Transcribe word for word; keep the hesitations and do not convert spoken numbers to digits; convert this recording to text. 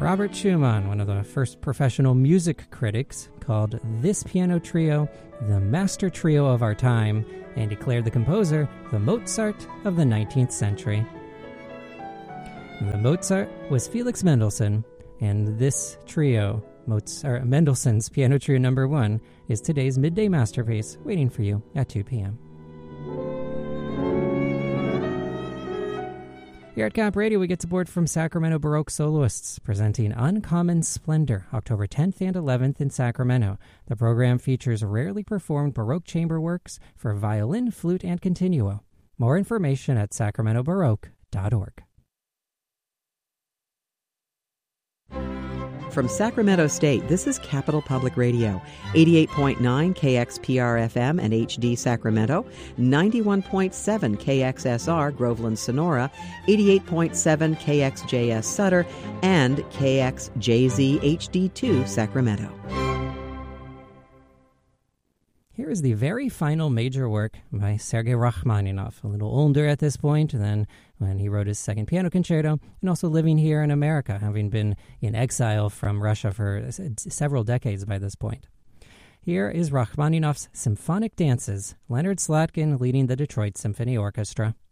Robert Schumann, one of the first professional music critics, called this piano trio the master trio of our time and declared the composer the Mozart of the nineteenth century. The Mozart was Felix Mendelssohn, and this trio, Mozart, Mendelssohn's Piano Trio Number One, is today's midday masterpiece, waiting for you at two p.m. Here at Camp Radio, we get to board from Sacramento Baroque soloists presenting Uncommon Splendor, October tenth and eleventh in Sacramento. The program features rarely performed Baroque chamber works for violin, flute, and continuo. More information at sacramento baroque dot org. From Sacramento State, this is Capital Public Radio, eighty-eight point nine K X P R F M and H D Sacramento, ninety-one point seven K X S R Groveland Sonora, eighty-eight point seven K X J S Sutter, and K X J Z H D two Sacramento. Here is the very final major work by Sergei Rachmaninoff, a little older at this point than when he wrote his second piano concerto, and also living here in America, having been in exile from Russia for several decades by this point. Here is Rachmaninoff's Symphonic Dances, Leonard Slatkin leading the Detroit Symphony Orchestra.